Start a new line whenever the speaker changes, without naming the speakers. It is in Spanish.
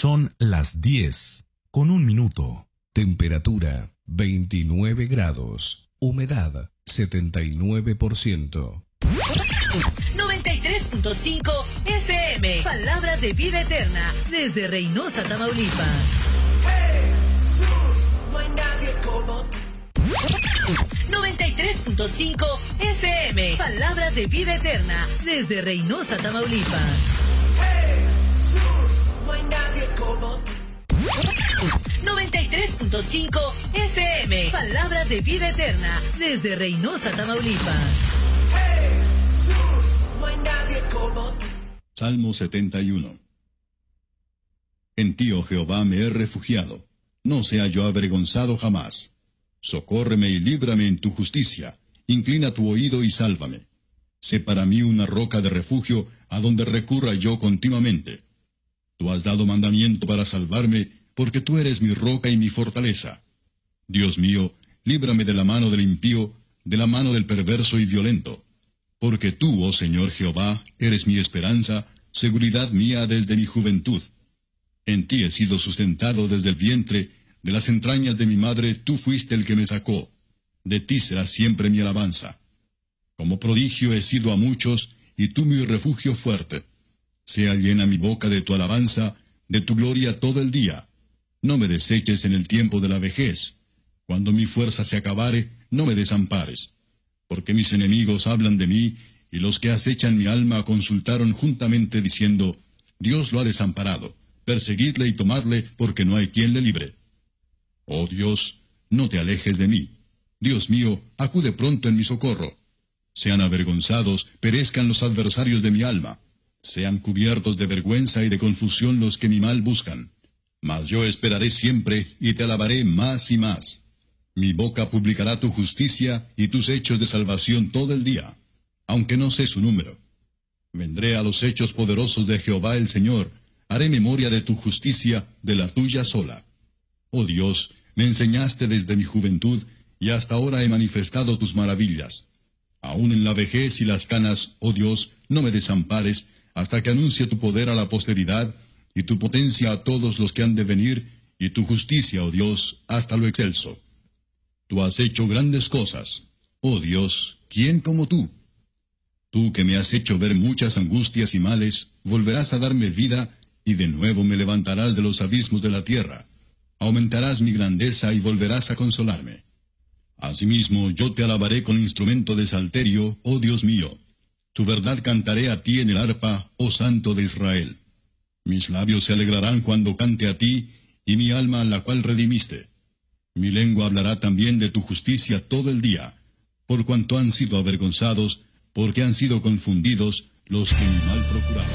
Son las 10:01. Temperatura 29 grados. Humedad 79%.
93.5 FM. Palabras de vida eterna desde Reynosa, Tamaulipas. No hay nadie como tú. 93.5 FM. Palabras de vida eterna desde Reynosa, Tamaulipas. No hay nadie como tú. 93.5 FM. Palabras de vida eterna desde Reynosa, Tamaulipas. No hay nadie como tú.
Salmo 71. En ti, oh Jehová, me he refugiado. No sea yo avergonzado jamás. Socórreme y líbrame en tu justicia. Inclina tu oído y sálvame. Sé para mí una roca de refugio a donde recurra yo continuamente. Tú has dado mandamiento para salvarme, porque tú eres mi roca y mi fortaleza. Dios mío, líbrame de la mano del impío, de la mano del perverso y violento. Porque tú, oh Señor Jehová, eres mi esperanza, seguridad mía desde mi juventud. En ti he sido sustentado desde el vientre, de las entrañas de mi madre tú fuiste el que me sacó. De ti será siempre mi alabanza. Como prodigio he sido a muchos, y tú mi refugio fuerte. Sea llena mi boca de tu alabanza, de tu gloria todo el día. No me deseches en el tiempo de la vejez. Cuando mi fuerza se acabare, no me desampares. Porque mis enemigos hablan de mí, y los que acechan mi alma consultaron juntamente diciendo, Dios lo ha desamparado, perseguidle y tomadle, porque no hay quien le libre. Oh Dios, no te alejes de mí. Dios mío, acude pronto en mi socorro. Sean avergonzados, perezcan los adversarios de mi alma. Sean cubiertos de vergüenza y de confusión los que mi mal buscan. Mas yo esperaré siempre, y te alabaré más y más. Mi boca publicará tu justicia y tus hechos de salvación todo el día, aunque no sé su número. Vendré a los hechos poderosos de Jehová el Señor, haré memoria de tu justicia, de la tuya sola. Oh Dios, me enseñaste desde mi juventud, y hasta ahora he manifestado tus maravillas. Aún en la vejez y las canas, oh Dios, no me desampares, hasta que anuncie tu poder a la posteridad, y tu potencia a todos los que han de venir, y tu justicia, oh Dios, hasta lo excelso. Tú has hecho grandes cosas. Oh Dios, ¿quién como tú? Tú que me has hecho ver muchas angustias y males, volverás a darme vida, y de nuevo me levantarás de los abismos de la tierra. Aumentarás mi grandeza y volverás a consolarme. Asimismo, yo te alabaré con instrumento de salterio, oh Dios mío. Tu verdad cantaré a ti en el arpa, oh Santo de Israel. Mis labios se alegrarán cuando cante a ti, y mi alma, la cual redimiste. Mi lengua hablará también de tu justicia todo el día, por cuanto han sido avergonzados, porque han sido confundidos los que mi mal procuraban.